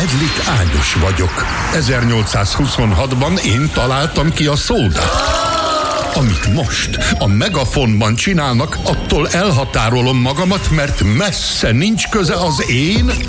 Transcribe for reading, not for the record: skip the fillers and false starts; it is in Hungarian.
Edlik Ágyos vagyok. 1826-ban én találtam ki a szódát. Amit most a Megafonban csinálnak, attól elhatárolom magamat, mert messze nincs köze az én